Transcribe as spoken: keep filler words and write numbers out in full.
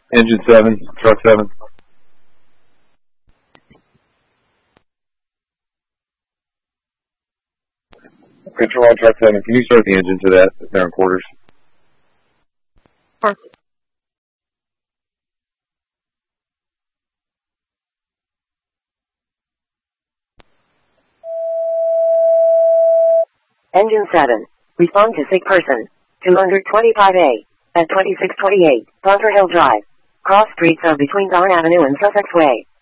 Engine seven, truck seven. Control on truck seven. Can you start the engine to that? They're in quarters. Sure. Engine seven. Respond to sick person. two twenty-five A. At twenty-six twenty-eight, Bunker Hill Drive. Cross streets of between Thorn Avenue and Sussex Way.